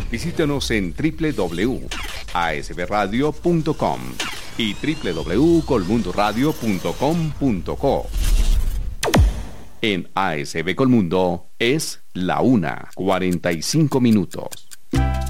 Visítenos en www.asbradio.com y www.colmundoradio.com.co. En ASB Colmundo es la 1:45.